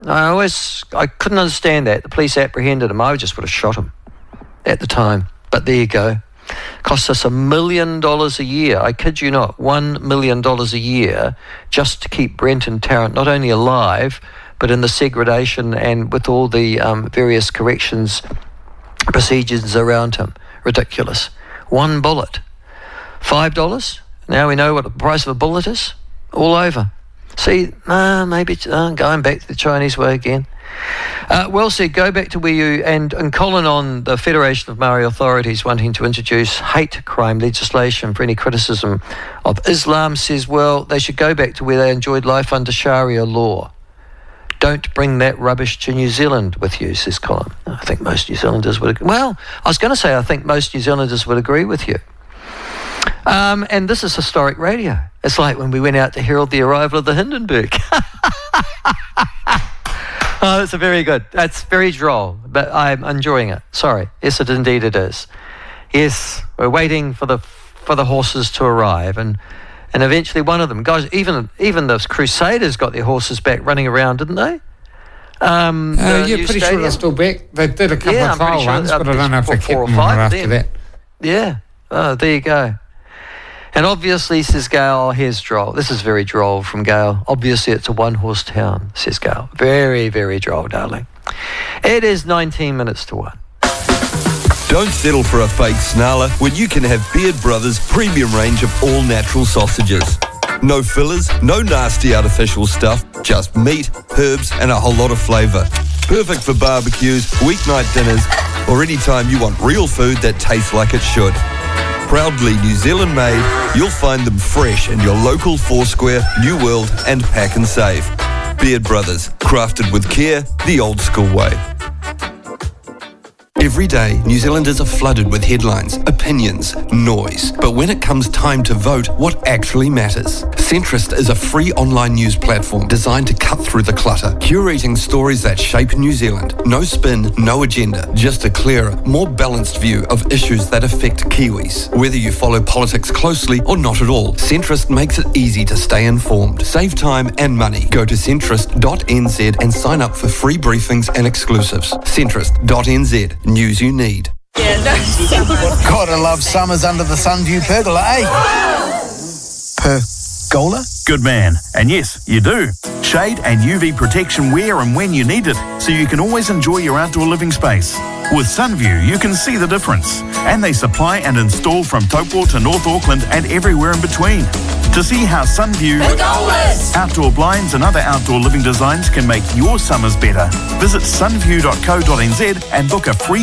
I couldn't understand that. The police apprehended him. I just would have shot him at the time. But there you go. Costs us $1 million a year. I kid you not, $1 million a year just to keep Brent and Tarrant not only alive, but in the segregation and with all the various corrections procedures around him. Ridiculous. One bullet. $5. Now we know what the price of a bullet is. All over. See, maybe going back to the Chinese way again. Well said. Go back to where you and Colin on the Federation of Maori authorities wanting to introduce hate crime legislation for any criticism of Islam says, well, they should go back to where they enjoyed life under Sharia law. Don't bring that rubbish to New Zealand with you, says Colin. I think most New Zealanders would agree. Well, I was going to say I think most New Zealanders would agree with you. And this is historic radio. It's like when we went out to herald the arrival of the Hindenburg. Oh, that's very good. That's very droll, but I'm enjoying it. Sorry. Yes, indeed it is. Yes, we're waiting for the horses to arrive, and eventually one of them, guys, even the Crusaders got their horses back running around, didn't they? Yeah, pretty sure they're still back. They did a couple of trial runs, but I don't know if they kept them after that. Yeah. Oh, there you go. And obviously, says Gail, here's droll. This is very droll from Gail. Obviously, it's a one-horse town, says Gail. Very, very droll, darling. It is 19 minutes to 1. Don't settle for a fake snarler when you can have Beard Brothers' premium range of all-natural sausages. No fillers, no nasty artificial stuff, just meat, herbs, and a whole lot of flavour. Perfect for barbecues, weeknight dinners, or any time you want real food that tastes like it should. Proudly New Zealand made, you'll find them fresh in your local Foursquare, New World and Pack and Save. Beard Brothers, crafted with care, the old school way. Every day, New Zealanders are flooded with headlines, opinions, noise. But when it comes time to vote, what actually matters? Centrist is a free online news platform designed to cut through the clutter, curating stories that shape New Zealand. No spin, no agenda, just a clearer, more balanced view of issues that affect Kiwis. Whether you follow politics closely or not at all, Centrist makes it easy to stay informed. Save time and money. Go to centrist.nz and sign up for free briefings and exclusives. Centrist.nz. News you need. Gotta love summers under the Sunview pergola, eh? Pergola? Good man. And yes, you do. Shade and UV protection where and when you need it, so you can always enjoy your outdoor living space. With Sunview, you can see the difference. And they supply and install from Taupo to North Auckland and everywhere in between. To see how Sunview, outdoor blinds and other outdoor living designs can make your summers better, visit sunview.co.nz and book a free